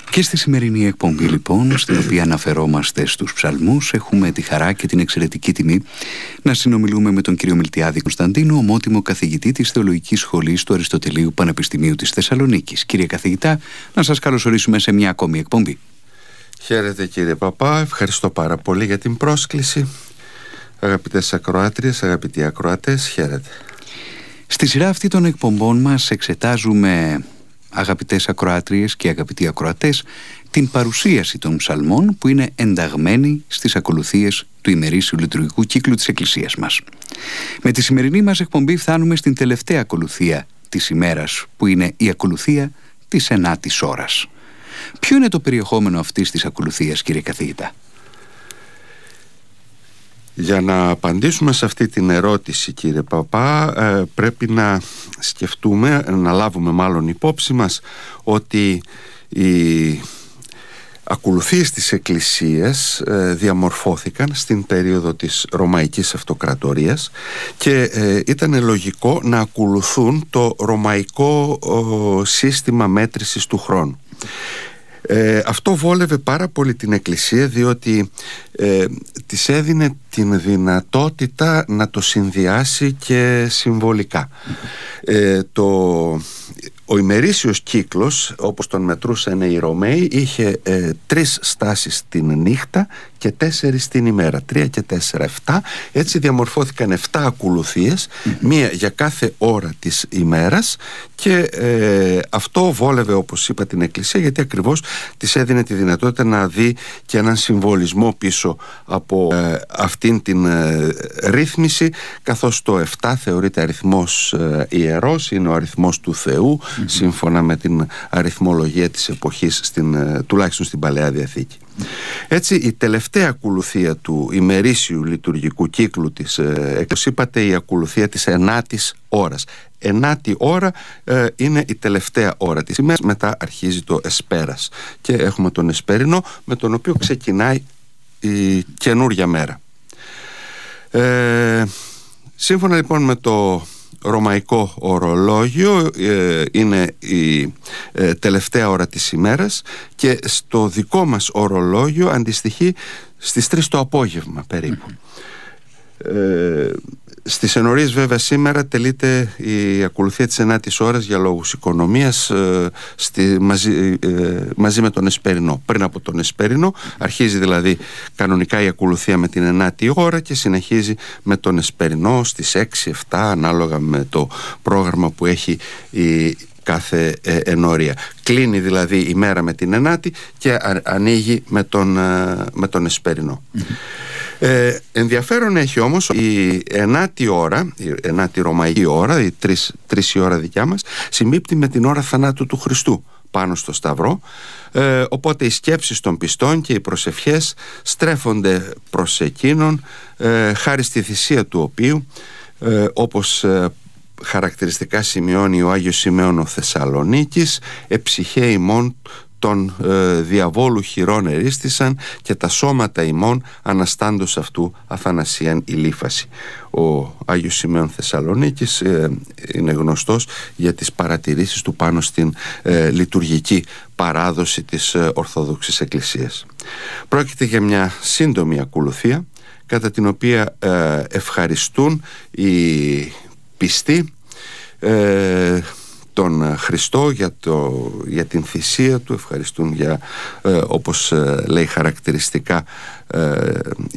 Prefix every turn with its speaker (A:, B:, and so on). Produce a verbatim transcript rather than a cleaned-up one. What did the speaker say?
A: Και στη σημερινή εκπομπή λοιπόν, στην οποία αναφερόμαστε στους ψαλμούς, έχουμε τη χαρά και την εξαιρετική τιμή να συνομιλούμε με τον κύριο Μιλτιάδη Κωνσταντίνο, ομότιμο καθηγητή της Θεολογικής Σχολής του Αριστοτελείου Πανεπιστημίου της Θεσσαλονίκης. Κύριε καθηγητά, να σας καλωσορίσουμε σε μια ακόμη εκπομπή.
B: Χαίρετε κύριε Παπά, ευχαριστώ πάρα πολύ για την πρόσκληση. Αγαπητές ακροάτριες, αγαπητοί ακροατές, χαίρετε.
A: Στη σειρά αυτή των εκπομπών μας εξετάζουμε, αγαπητές ακροάτριες και αγαπητοί ακροατές, την παρουσίαση των ψαλμών που είναι ενταγμένη στις ακολουθίες του ημερήσιου λειτουργικού κύκλου της Εκκλησίας μας. Με τη σημερινή μας εκπομπή φτάνουμε στην τελευταία ακολουθία της ημέρας, που είναι η ακολουθία της ενάτης ώρας. Ποιο είναι το περιεχόμενο αυτής της ακολουθίας, κύριε καθηγητά?
B: Για να απαντήσουμε σε αυτή την ερώτηση, κύριε Παπά, πρέπει να σκεφτούμε, να λάβουμε μάλλον υπόψη μας ότι οι ακολουθίες της Εκκλησίας διαμορφώθηκαν στην περίοδο της Ρωμαϊκής Αυτοκρατορίας και ήταν λογικό να ακολουθούν το ρωμαϊκό σύστημα μέτρησης του χρόνου. Ε, αυτό βόλευε πάρα πολύ την Εκκλησία, διότι ε, της έδινε την δυνατότητα να το συνδυάσει και συμβολικά. Ε, το, ο ημερήσιος κύκλος, όπως τον μετρούσαν οι Ρωμαίοι, είχε ε, τρεις στάσεις την νύχτα και τέσσερις την ημέρα, τρία και τέσσερα, εφτά. Έτσι διαμορφώθηκαν εφτά ακολουθίες, mm-hmm. μία για κάθε ώρα της ημέρας, και ε, αυτό βόλευε, όπως είπα, την Εκκλησία, γιατί ακριβώς της έδινε τη δυνατότητα να δει και έναν συμβολισμό πίσω από ε, αυτήν την ε, ρύθμιση, καθώς το εφτά θεωρείται αριθμός ε, ιερός, είναι ο αριθμός του Θεού, mm-hmm. σύμφωνα με την αριθμολογία της εποχής, στην, ε, τουλάχιστον στην Παλαιά Διαθήκη. Έτσι, η τελευταία ακολουθία του ημερήσιου λειτουργικού κύκλου της, ε, όπως είπατε, η ακολουθία της ενάτης ώρας. Ενάτη ώρα ε, είναι η τελευταία ώρα της ημέρας, μετά αρχίζει το εσπέρας και έχουμε τον εσπερινό, με τον οποίο ξεκινάει η καινούρια μέρα. Ε, σύμφωνα λοιπόν με το ρωμαϊκό ορολόγιο, ε, είναι η ε, τελευταία ώρα της ημέρας, και στο δικό μας ορολόγιο αντιστοιχεί στις τρεις το απόγευμα περίπου. Ε, στις ενορίες βέβαια σήμερα τελείται η ακολουθία της ενάτης ώρας για λόγους οικονομίας ε, στη, μαζί, ε, μαζί με τον εσπερινό. Πριν από τον εσπερινό αρχίζει δηλαδή κανονικά η ακολουθία με την ενάτη ώρα και συνεχίζει με τον εσπερινό στις έξι εφτά, ανάλογα με το πρόγραμμα που έχει η κάθε ε, ενορία. Κλείνει δηλαδή η μέρα με την ενάτη και α, ανοίγει με τον, ε, με τον εσπερινό. Mm-hmm. Ε, ενδιαφέρον έχει όμως η ενάτη ώρα, η ενάτη ρωμαϊκή ώρα, η τρεις, τρεις η ώρα δικιά μας, συμπίπτει με την ώρα θανάτου του Χριστού πάνω στο Σταυρό, ε, οπότε οι σκέψεις των πιστών και οι προσευχές στρέφονται προς εκείνον, ε, χάρη στη θυσία του οποίου, ε, όπως ε, χαρακτηριστικά σημειώνει ο Άγιος Σημαίων ο Θεσσαλονίκης, «Εψυχέ ημών των ε, διαβόλου χειρών ερίστησαν και τα σώματα ημών αναστάντως αυτού αθανασίαν ηλίφαση». Ο Άγιος Σημαίων Θεσσαλονίκης ε, είναι γνωστός για τις παρατηρήσεις του πάνω στην ε, λειτουργική παράδοση της ε, Ορθόδοξης Εκκλησίας. Πρόκειται για μια σύντομη ακολουθία, κατά την οποία ε, ευχαριστούν οι πιστοί ε, τον Χριστό για, το, για την θυσία του, ευχαριστούν για, ε, όπως ε, λέει χαρακτηριστικά ε,